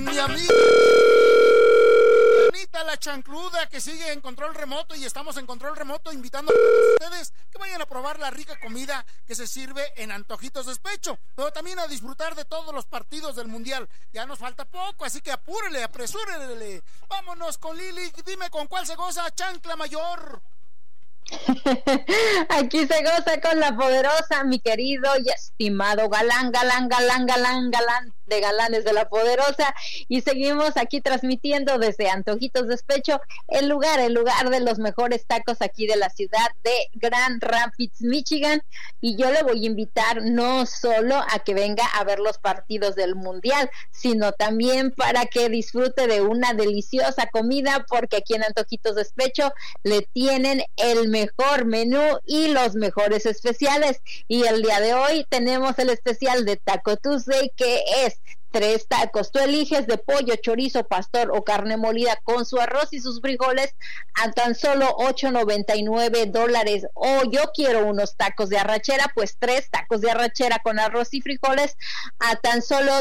mi amiga Anita la chancluda, que sigue en control remoto, y estamos en control remoto invitando a ustedes que vayan a probar la rica comida que se sirve en Antojitos Despecho, pero también a disfrutar de todos los partidos del Mundial. Ya nos falta poco, así que apúrele, apresúrele. Vámonos con Lili, dime con cuál se goza, chancla mayor. Aquí se goza con la poderosa, mi querido y estimado galán de galanes de la poderosa, y seguimos aquí transmitiendo desde Antojitos Despecho, el lugar de los mejores tacos aquí de la ciudad de Grand Rapids, Michigan. Y yo le voy a invitar no solo a que venga a ver los partidos del Mundial, sino también para que disfrute de una deliciosa comida, porque aquí en Antojitos Despecho le tienen el mejor menú y los mejores especiales. Y el día de hoy tenemos el especial de Taco Tuesday, que es 3 tacos. Tú eliges de pollo, chorizo, pastor o carne molida con su arroz y sus frijoles a tan solo $8.99. O yo quiero unos tacos de arrachera, pues 3 tacos de arrachera con arroz y frijoles a tan solo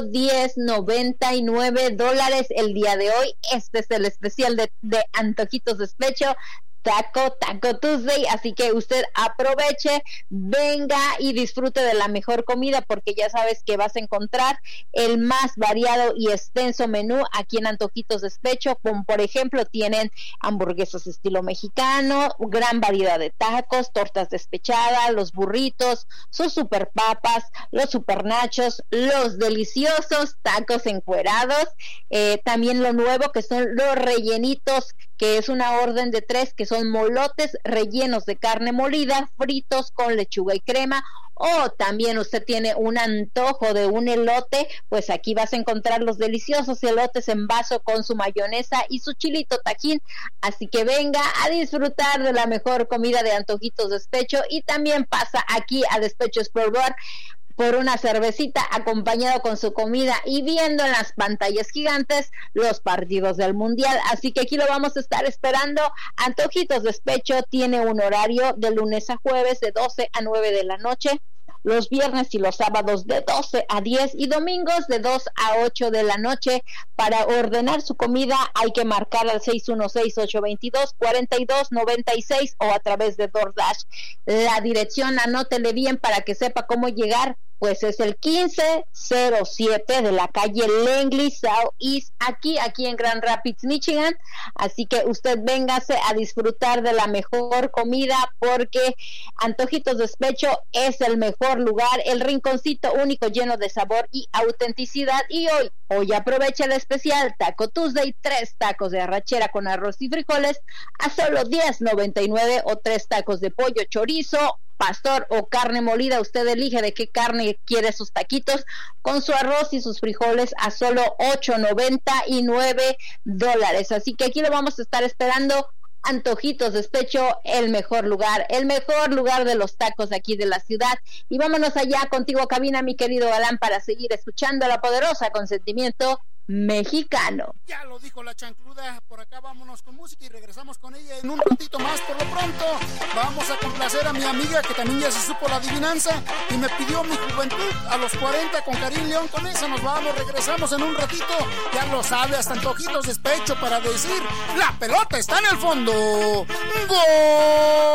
$10.99 el día de hoy. Este es el especial de Antojitos Despecho, Taco Tuesday, así que usted aproveche, venga y disfrute de la mejor comida, porque ya sabes que vas a encontrar el más variado y extenso menú aquí en Antojitos Despecho, como por ejemplo tienen hamburguesas estilo mexicano, gran variedad de tacos, tortas despechadas, los burritos, sus super papas, los super nachos, los deliciosos tacos encuerados, también lo nuevo que son los rellenitos, que es una orden de 3, que son molotes rellenos de carne molida, fritos con lechuga y crema. O también usted tiene un antojo de un elote, pues aquí vas a encontrar los deliciosos elotes en vaso con su mayonesa y su chilito tajín. Así que venga a disfrutar de la mejor comida de Antojitos Despecho, y también pasa aquí a Despecho Sport Bar por una cervecita acompañado con su comida y viendo en las pantallas gigantes los partidos del Mundial. Así que aquí lo vamos a estar esperando. Antojitos Despecho tiene un horario de lunes a jueves de 12 a 9 de la noche, los viernes y los sábados de 12 a 10 y domingos de 2 a 8 de la noche. Para ordenar su comida hay que marcar al 616-822-4296 o a través de DoorDash. La dirección, anótele bien para que sepa cómo llegar, pues es el 1507 de la calle Langley Southeast, aquí en Grand Rapids, Michigan. Así que usted véngase a disfrutar de la mejor comida, porque Antojitos Despecho es el mejor lugar, el rinconcito único lleno de sabor y autenticidad. Y hoy aprovecha el especial Taco Tuesday, 3 tacos de arrachera con arroz y frijoles a solo $10.99, o 3 tacos de pollo, chorizo, pastor o carne molida. Usted elige de qué carne quiere sus taquitos, con su arroz y sus frijoles a solo $8.99. Así que aquí lo vamos a estar esperando. Antojitos Despecho, el mejor lugar de los tacos aquí de la ciudad. Y vámonos allá contigo a cabina, mi querido Galán, para seguir escuchando la poderosa con sentimiento mexicano. Ya lo dijo la chancluda. Por acá vámonos con música y regresamos con ella en un ratito más. Por lo pronto vamos a complacer a mi amiga, que también ya se supo la adivinanza y me pidió Mi Juventud a los 40 con Karim León. Con esa nos vamos, regresamos en un ratito. Ya lo sabe, hasta Antojitos Despecho para decir: la pelota está en el fondo. ¡Gol!